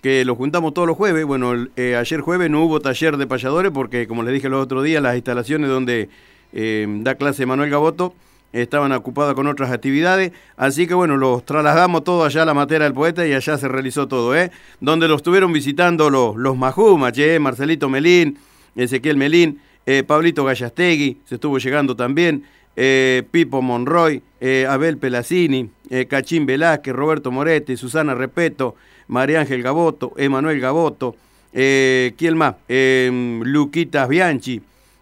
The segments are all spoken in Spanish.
que lo juntamos todos los jueves. Bueno, ayer jueves no hubo taller de payadores porque, como les dije los otros días, las instalaciones donde da clase Manuel Gaboto estaban ocupadas con otras actividades, así que bueno, los trasladamos todos allá a la Matera del Poeta y allá se realizó todo, donde los estuvieron visitando los Majumas, Marcelito Melín, Ezequiel Melín, Pablito Gallastegui, se estuvo llegando también, Pipo Monroy, Abel Pelacini, Cachín Velázquez, Roberto Moretti, Susana Repeto, María Ángel Gaboto, Emanuel Gaboto, ¿quién más? Luquitas Bianchi,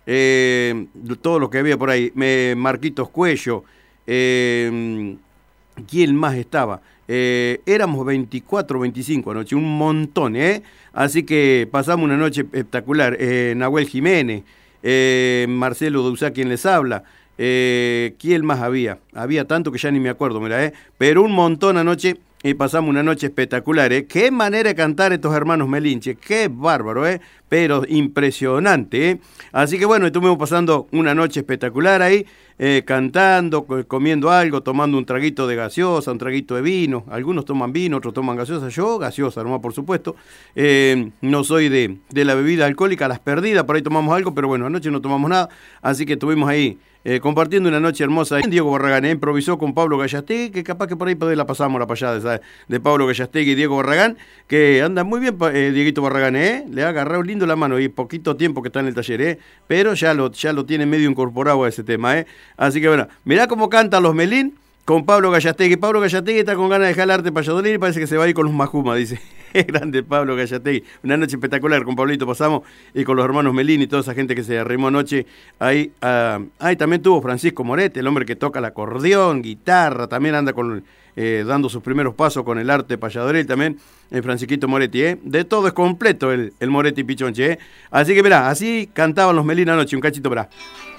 todo lo que había por ahí, Marquitos Cuello, ¿quién más estaba? Éramos 24, 25 anoche, un montón, así que pasamos una noche espectacular. Nahuel Jiménez, Marcelo Dousá, quien les habla, ¿quién más había? Había tanto que ya ni me acuerdo, mira, pero un montón anoche. Y pasamos una noche espectacular, Qué manera de cantar estos hermanos Melinche, qué bárbaro, Pero impresionante, Así que bueno, estuvimos pasando una noche espectacular ahí, cantando, comiendo algo, tomando un traguito de gaseosa, un traguito de vino. Algunos toman vino, otros toman gaseosa. Yo, gaseosa, nomás, por supuesto. No soy de la bebida alcohólica, las perdidas, por ahí tomamos algo, pero bueno, anoche no tomamos nada. Así que estuvimos ahí compartiendo una noche hermosa. Diego Barragán improvisó con Pablo Gallastegui, que capaz que por ahí la pasamos la payada de Pablo Gallastegui y Diego Barragán, que anda muy bien Dieguito Barragán, le ha agarrado lindo la mano y poquito tiempo que está en el taller, pero ya lo tiene medio incorporado a ese tema, Así que bueno, mirá cómo cantan los Melín con Pablo Gallastegui. Pablo Gallastegui está con ganas de dejar el arte payadolín y parece que se va a ir con los Majuma, dice. Grande Pablo Gallastegui. Una noche espectacular con Pablito pasamos y con los hermanos Melín y toda esa gente que se arrimó anoche. Ahí también tuvo Francisco Moretti, el hombre que toca el acordeón, guitarra, también anda dando sus primeros pasos con el arte payadoril también, Francisquito Moretti, De todo es completo el Moretti Pichonche, Así que mirá, así cantaban los Melín anoche, un cachito, mirá.